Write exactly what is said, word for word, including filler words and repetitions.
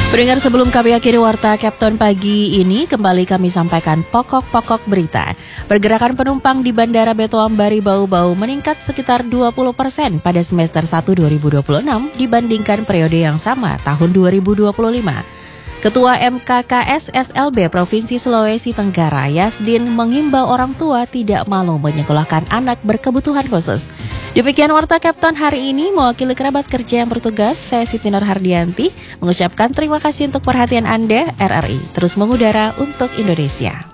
Pendengar, sebelum kami akhiri Warta Kapten pagi ini, kembali kami sampaikan pokok-pokok berita. Pergerakan penumpang di Bandara Betoam Bari Bau-Bau meningkat sekitar dua puluh persen pada semester satu dua ribu dua puluh enam dibandingkan periode yang sama tahun dua ribu dua puluh lima. Ketua M K K S S L B Provinsi Sulawesi Tenggara, Yasdin, mengimbau orang tua tidak malu menyekolahkan anak berkebutuhan khusus. Demikian Warta Kapten hari ini, mewakili kerabat kerja yang bertugas, saya Siti Nur Hardianti mengucapkan terima kasih untuk perhatian Anda. R R I terus mengudara untuk Indonesia.